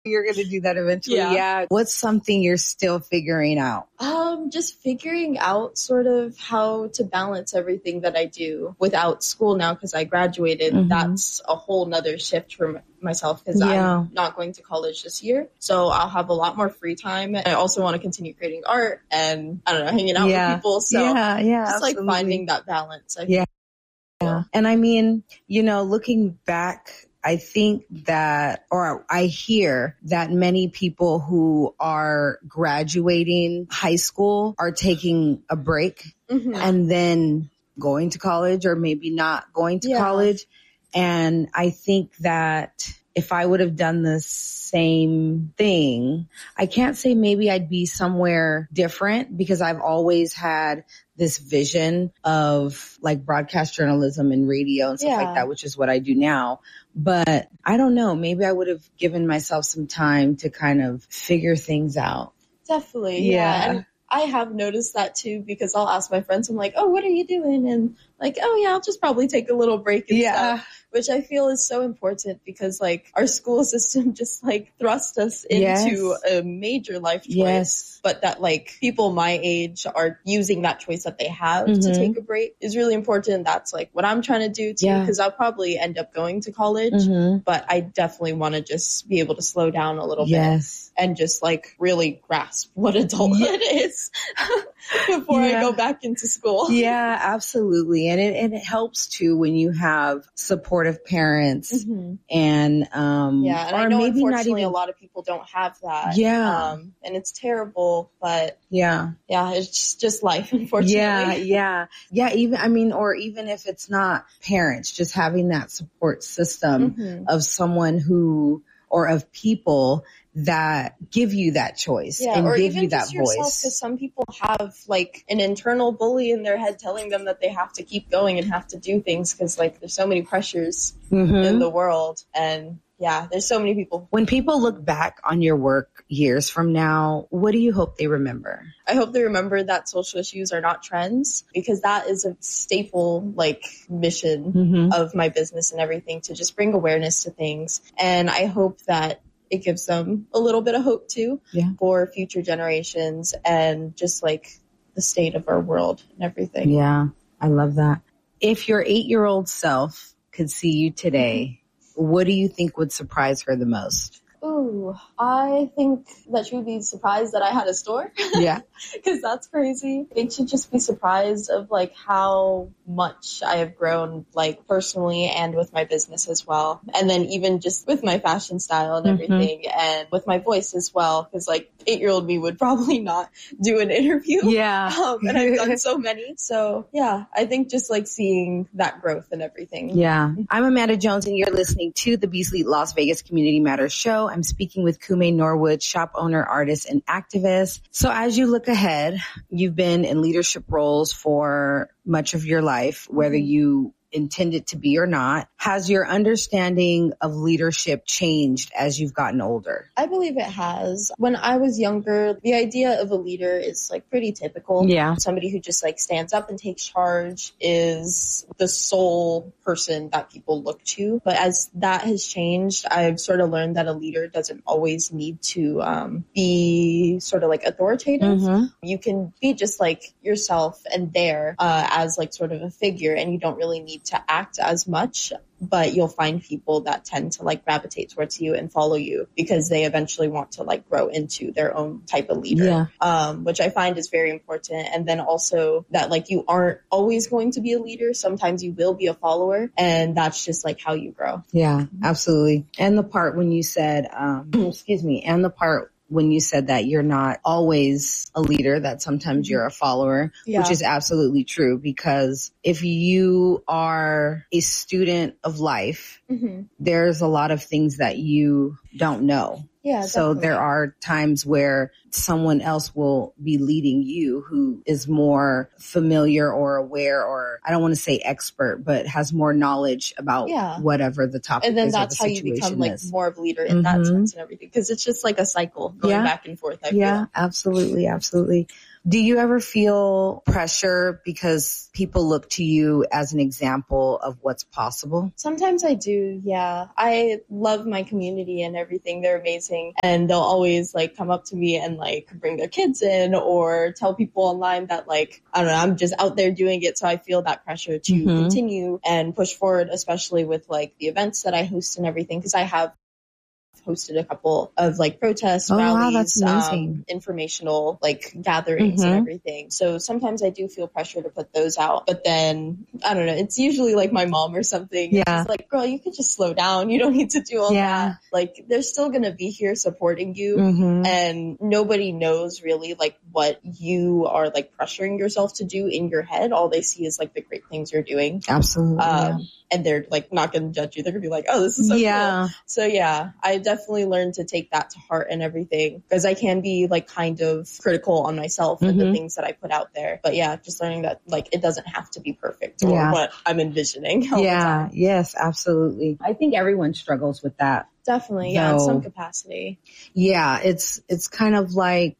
You're going to do that eventually. Yeah. What's something you're still figuring out? Just figuring out sort of how to balance everything that I do without school now, because I graduated. Mm-hmm. That's a whole nother shift for myself, because I'm not going to college this year. So I'll have a lot more free time. I also want to continue creating art and, I don't know, hanging out with people. So just absolutely. Like finding that balance. I think. Yeah. And I mean, you know, looking back, I think that, or I hear that many people who are graduating high school are taking a break and then going to college, or maybe not going to college. And I think that if I would have done the same thing, I can't say maybe I'd be somewhere different, because I've always had this vision of like broadcast journalism and radio and stuff like that, which is what I do now. But I don't know, maybe I would have given myself some time to kind of figure things out. Definitely. Yeah. And I have noticed that too, because I'll ask my friends, I'm like, oh, what are you doing? And like, oh yeah, I'll just probably take a little break and stuff, which I feel is so important, because like our school system just like thrust us into a major life choice, but that like people my age are using that choice that they have to take a break is really important. That's like what I'm trying to do too, because I'll probably end up going to college, but I definitely want to just be able to slow down a little bit and just like really grasp what adulthood is before I go back into school. Yeah, absolutely. And it helps too when you have supportive parents and and I know maybe unfortunately not even a lot of people don't have that. And it's terrible, but it's just life, unfortunately. Even, I mean, or even if it's not parents, just having that support system of someone who, or of people that give you that choice and or give even you that just yourself, voice. because some people have like an internal bully in their head telling them that they have to keep going and have to do things, because like there's so many pressures in the world. And there's so many people. When people look back on your work years from now, what do you hope they remember? I hope they remember that social issues are not trends, because that is a staple like mission of my business and everything, to just bring awareness to things. And I hope that it gives them a little bit of hope too for future generations, and just like the state of our world and everything. Yeah, I love that. If your 8-year-old self could see you today, what do you think would surprise her the most? Ooh, I think that she would be surprised that I had a store. Yeah. Because that's crazy. I think she'd just be surprised of like how much I have grown, like personally and with my business as well. And then even just with my fashion style and everything, and with my voice as well. Because like 8-year-old me would probably not do an interview. Yeah. And I've done so many. So yeah, I think just like seeing that growth and everything. Yeah. I'm Amanda Jones, and you're listening to the Beasley Las Vegas Community Matters show. I'm speaking with Kume Norwood, shop owner, artist, and activist. So as you look ahead, you've been in leadership roles for much of your life, whether you intended to be or not. Has your understanding of leadership changed as you've gotten older? I believe it has. When I was younger, the idea of a leader is like pretty typical. Yeah. Somebody who just like stands up and takes charge is the sole person that people look to. But as that has changed, I've sort of learned that a leader doesn't always need to be sort of like authoritative. You can be just like yourself and there as like sort of a figure, and you don't really need to act as much, but you'll find people that tend to like gravitate towards you and follow you because they eventually want to like grow into their own type of leader, which I find is very important. And then also that like you aren't always going to be a leader. Sometimes you will be a follower, and that's just like how you grow. Yeah, absolutely. And the part when you said, and the part when you said that you're not always a leader, that sometimes you're a follower, which is absolutely true, because if you are a student of life, there's a lot of things that you don't know. Yeah, so there are times where someone else will be leading you who is more familiar or aware, or I don't want to say expert, but has more knowledge about whatever the topic is. And then is that's how you become like more of a leader in that sense and everything. Because it's just like a cycle going back and forth. I feel. Absolutely. Absolutely. Do you ever feel pressure because people look to you as an example of what's possible? Sometimes I do, yeah. I love my community and everything. They're amazing. And they'll always like come up to me and like bring their kids in or tell people online that like, I don't know, I'm just out there doing it. So I feel that pressure to continue and push forward, especially with like the events that I host and everything. Because I have hosted a couple of like protests, rallies, informational like gatherings and everything. So sometimes I do feel pressure to put those out, but then I don't know, it's usually like my mom or something. Yeah. She's like, girl, you could just slow down. You don't need to do all that. Like they're still going to be here supporting you and nobody knows really like what you are like pressuring yourself to do in your head. All they see is like the great things you're doing. Absolutely. And they're like not going to judge you. They're going to be like, oh, this is so cool. So yeah, I definitely learned to take that to heart and everything because I can be like kind of critical on myself and the things that I put out there. But yeah, just learning that like it doesn't have to be perfect or what I'm envisioning all the time. Yes, absolutely. I think everyone struggles with that. Definitely, yeah, in some capacity. Yeah, it's kind of like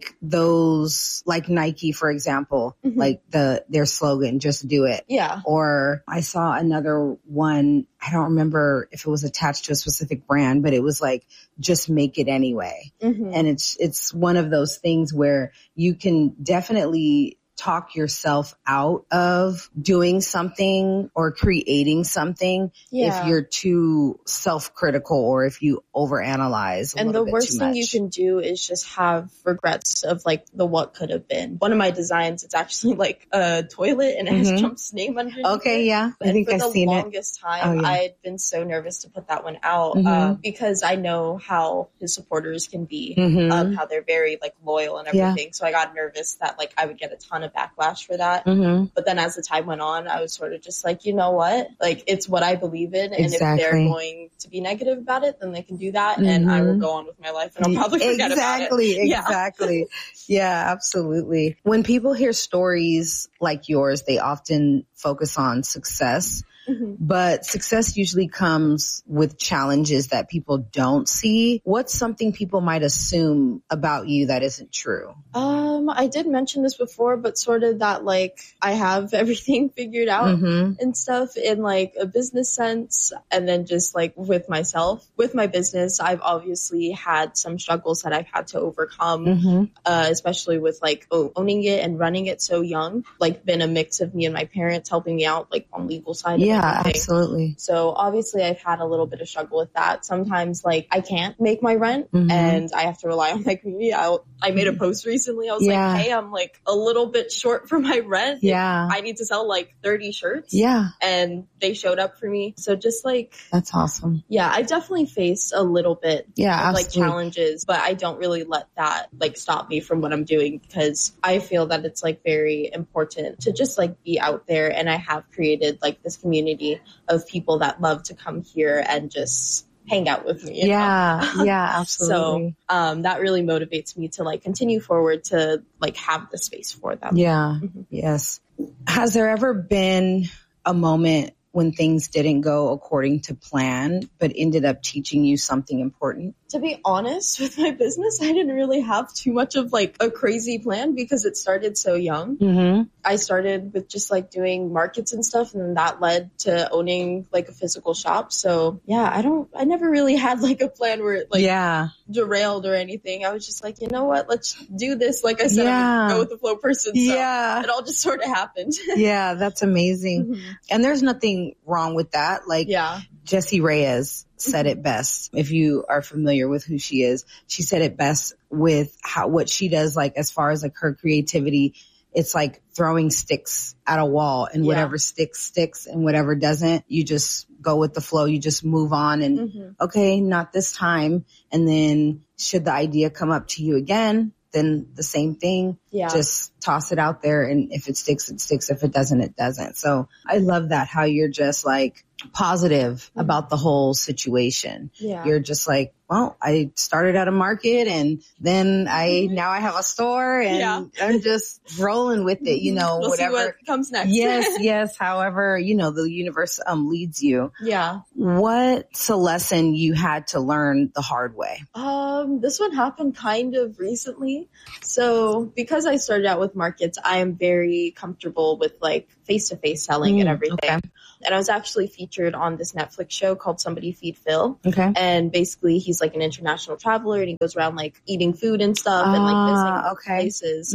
those, like Nike, for example, like their slogan, just do it. Yeah. Or I saw another one, I don't remember if it was attached to a specific brand, but it was like, just make it anyway. And it's one of those things where you can definitely talk yourself out of doing something or creating something if you're too self-critical or if you overanalyze a little bit too much. And the worst thing you can do is just have regrets of like the what could have been. One of my designs, it's actually like a toilet and it has Trump's name underneath it. Okay, yeah. I think I've seen it. For the longest time, I had been so nervous to put that one out because I know how his supporters can be, how they're very like loyal and everything. Yeah. So I got nervous that like I would get a ton of backlash for that. But then as the time went on, I was sort of just like, you know what? Like, it's what I believe in. And if they're going to be negative about it, then they can do that. And I will go on with my life and I'll probably forget about it. Exactly. Yeah, absolutely. When people hear stories like yours, they often focus on success. But success usually comes with challenges that people don't see. What's something people might assume about you that isn't true? I did mention this before, but sort of that like I have everything figured out and stuff in like a business sense. And then just like with myself, with my business, I've obviously had some struggles that I've had to overcome, especially with like owning it and running it so young, like been a mix of me and my parents helping me out like on legal side. Yeah, absolutely. So obviously I've had a little bit of struggle with that. Sometimes like I can't make my rent and I have to rely on my community. I made a post recently. I was like, hey, I'm like a little bit short for my rent. Yeah. I need to sell like 30 shirts. Yeah. And they showed up for me. So just like. That's awesome. Yeah. I definitely faced a little bit of like challenges, but I don't really let that like stop me from what I'm doing because I feel that it's like very important to just like be out there. And I have created like this community of people that love to come here and just hang out with me. You know? Yeah, absolutely. So, that really motivates me to like continue forward to like have the space for them. Yeah. Yes. Has there ever been a moment when things didn't go according to plan, but ended up teaching you something important? To be honest with my business, I didn't really have too much of like a crazy plan because it started so young. I started with just like doing markets and stuff, and then that led to owning like a physical shop. So yeah, I never really had like a plan where it like derailed or anything. I was just like, you know what, let's do this. Like I said, I'm a go with the flow person. So it all just sort of happened. Yeah, that's amazing. And there's nothing wrong with that. Like Jessie Reyez said it best. If you are familiar with who she is, she said it best with what she does, like as far as like her creativity. It's like throwing sticks at a wall, and whatever sticks and whatever doesn't, you just go with the flow. You just move on and okay, not this time. And then should the idea come up to you again, then the same thing. Just toss it out there. And if it sticks, it sticks. If it doesn't, it doesn't. So I love that, how you're just like, positive about the whole situation. Yeah. You're just like, well, I started at a market and then now I have a store and I'm just rolling with it, We'll whatever see what comes next. Yes. However, the universe leads you. Yeah. What's a lesson you had to learn the hard way? This one happened kind of recently. So because I started out with markets, I am very comfortable with like face-to-face selling and everything. Okay. And I was actually featured on this Netflix show called Somebody Feed Phil. Okay. And basically he's like an international traveler and he goes around like eating food and stuff and like visiting places.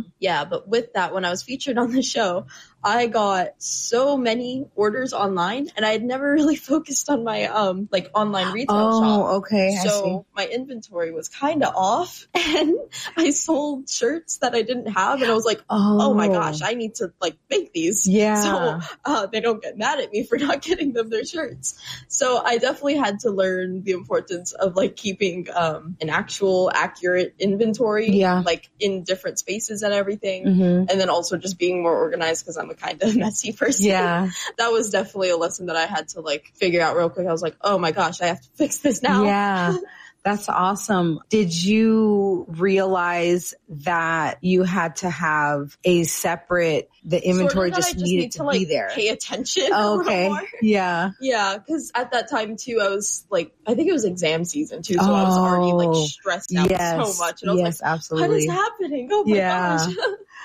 But with that, when I was featured on the show, I got so many orders online and I had never really focused on my like online retail shop. Oh, okay. So my inventory was kind of off and I sold shirts that I didn't have and I was like, oh my gosh, I need to like make these. Yeah. So they don't get mad at me for not getting them their shirts. So I definitely had to learn the importance of like keeping an actual accurate inventory, like in different spaces and everything. And then also just being more organized because I'm a kind of messy person. Yeah. That was definitely a lesson that I had to like figure out real quick. I was like, oh my gosh, I have to fix this now. Yeah. That's awesome. Did you realize that you had to have a separate, the inventory just needed to be there? Pay attention. Okay. More. Yeah. Yeah. Cause at that time too, I was like, I think it was exam season too. So I was already like stressed out so much. And I was like, absolutely. What is happening? Oh my gosh.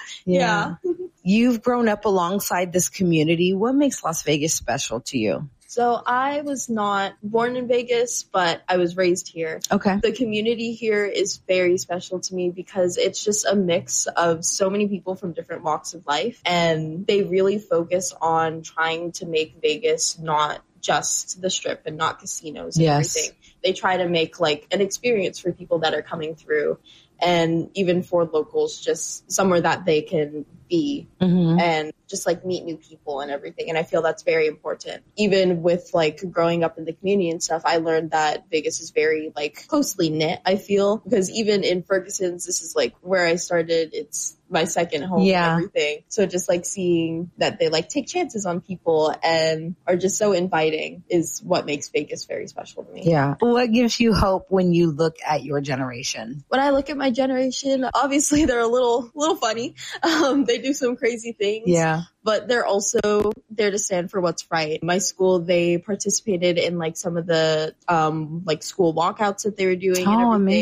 Yeah. You've grown up alongside this community. What makes Las Vegas special to you? So I was not born in Vegas, but I was raised here. Okay. The community here is very special to me because it's just a mix of so many people from different walks of life. And they really focus on trying to make Vegas not just the Strip and not casinos and everything. They try to make like an experience for people that are coming through. And even for locals, just somewhere that they can be and just like meet new people and everything. And I feel that's very important. Even with like growing up in the community and stuff, I learned that Vegas is very like closely knit, I feel, because even in Ferguson's, this is like where I started. It's my second home and everything. So just like seeing that they like take chances on people and are just so inviting is what makes Vegas very special to me. Yeah. What gives you hope when you look at your generation? When I look at my generation, obviously they're a little funny. They do some crazy things. Yeah. But they're also there to stand for what's right. My school, they participated in like some of the like school walkouts that they were doing and everything. Amazing.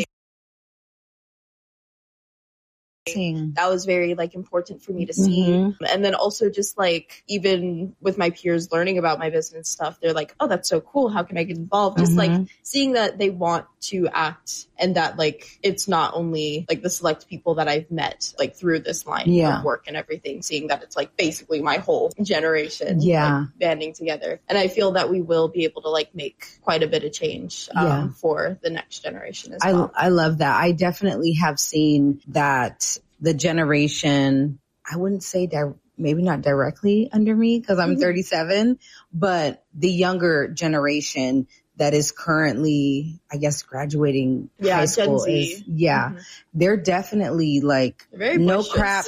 That was very like important for me to see. And then also just like even with my peers learning about my business stuff, they're like, oh, that's so cool. How can I get involved? Just like seeing that they want to act and that like it's not only like the select people that I've met like through this line of work and everything, seeing that it's like basically my whole generation like, banding together. And I feel that we will be able to like make quite a bit of change for the next generation as well. I love that. I definitely have seen that the generation, I wouldn't say maybe not directly under me because I'm 37, but the younger generation that is currently, I guess, graduating high school is, they're definitely like no crap.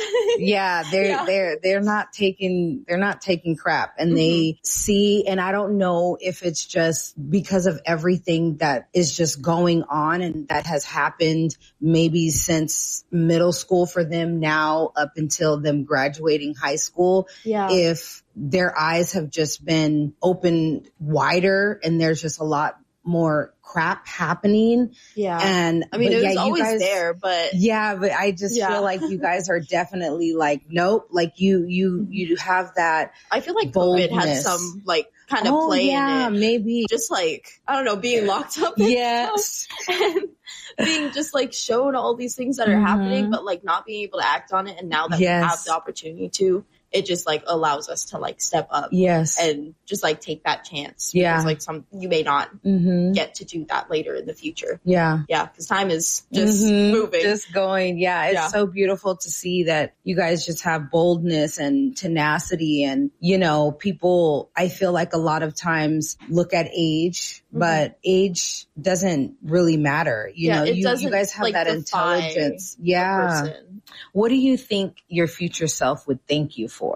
They're not taking crap and they see, and I don't know if it's just because of everything that is just going on and that has happened maybe since middle school for them now up until them graduating high school. If their eyes have just been opened wider and there's just a lot more crap happening. And I mean, it was always there, but but I just feel like you guys are definitely like, nope, like you have that. I feel like boldness. COVID had some like kind of play in it. Maybe just like, I don't know, being locked up and stuff, and being just like shown all these things that are happening, but like not being able to act on it. And now that we have the opportunity to, it just like allows us to like step up and just like take that chance. Because like you may not get to do that later in the future. Because time is just moving. Just going. It's so beautiful to see that you guys just have boldness and tenacity and, you know, people, I feel like a lot of times look at age, but age doesn't really matter. You know, you guys have like that intelligence. What do you think your future self would thank you for?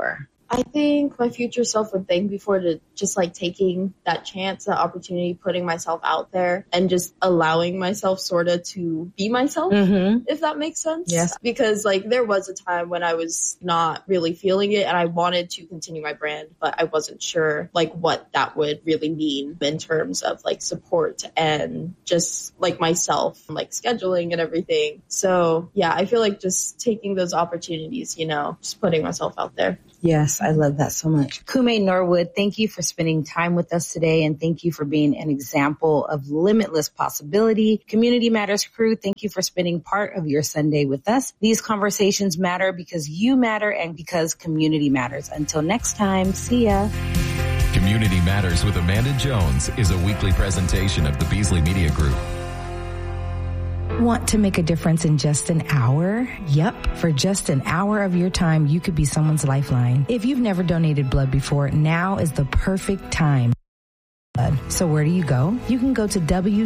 I think my future self would thank me for just like taking that chance, that opportunity, putting myself out there and just allowing myself sort of to be myself, if that makes sense. Yes. Because like there was a time when I was not really feeling it and I wanted to continue my brand, but I wasn't sure like what that would really mean in terms of like support and just like myself, like scheduling and everything. So yeah, I feel like just taking those opportunities, you know, just putting myself out there. Yes, I love that so much. Kume Norwood, thank you for spending time with us today, and thank you for being an example of limitless possibility. Community Matters crew, thank you for spending part of your Sunday with us. These conversations matter because you matter and because community matters. Until next time, see ya. Community Matters with Amanda Jones is a weekly presentation of the Beasley Media Group. Want to make a difference in just an hour? Yep. For just an hour of your time, you could be someone's lifeline. If you've never donated blood before, now is the perfect time. So where do you go? You can go to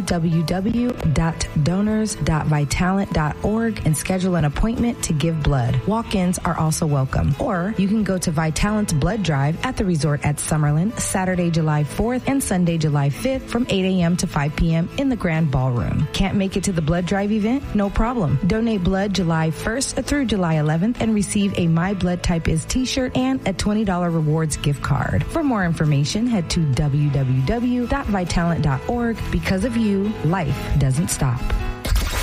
www.donors.vitalant.org and schedule an appointment to give blood. Walk-ins are also welcome. Or you can go to Vitalant's blood drive at the resort at Summerlin, Saturday, July 4th and Sunday, July 5th from 8 a.m. to 5 p.m. in the Grand Ballroom. Can't make it to the blood drive event? No problem. Donate blood July 1st through July 11th and receive a My Blood Type Is t-shirt and a $20 rewards gift card. For more information, head to www.vitalant.org. Because of you, life doesn't stop.